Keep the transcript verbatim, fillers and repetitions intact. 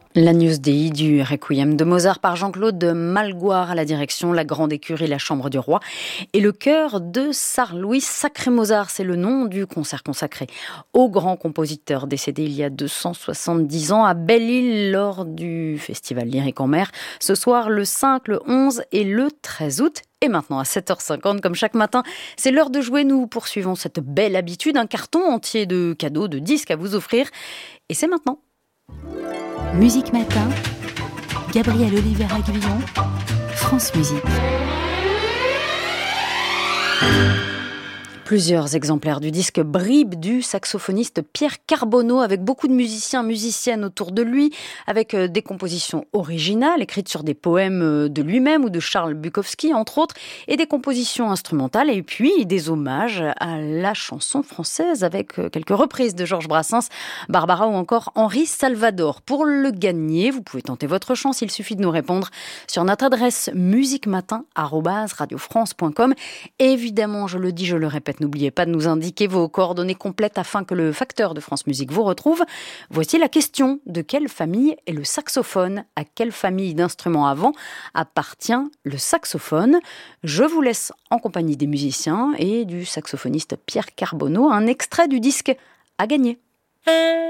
L'Agnus Dei du Requiem de Mozart par Jean-Claude Malgoire à la direction, la Grande Écurie, la Chambre du Roi et le chœur de Sarre-Louis. Sacré Mozart, c'est le nom du concert consacré au grand compositeur décédé il y a deux cent soixante-dix ans à Belle-Île lors du Festival Lyrique en Mer. Ce soir, le cinq, le onze et le treize août. Et maintenant, à sept heures cinquante, comme chaque matin, c'est l'heure de jouer. Nous poursuivons cette belle habitude, un carton entier de cadeaux, de disques à vous offrir. Et c'est maintenant. Musique Matin, Gabriel Oliveira-Guillon, France Musique. Plusieurs exemplaires du disque Bribes du saxophoniste Pierre Carbonneau, avec beaucoup de musiciens, musiciennes autour de lui, avec des compositions originales écrites sur des poèmes de lui-même ou de Charles Bukowski, entre autres, et des compositions instrumentales, et puis des hommages à la chanson française avec quelques reprises de Georges Brassens, Barbara ou encore Henri Salvador. Pour le gagner, vous pouvez tenter votre chance, il suffit de nous répondre sur notre adresse musiquematin arobase radiofrance point com. Évidemment, je le dis, je le répète, n'oubliez pas de nous indiquer vos coordonnées complètes afin que le facteur de France Musique vous retrouve. Voici la question. De quelle famille est le saxophone ? À quelle famille d'instruments à vent appartient le saxophone ? Je vous laisse en compagnie des musiciens et du saxophoniste Pierre Carbonneau un extrait du disque à gagner.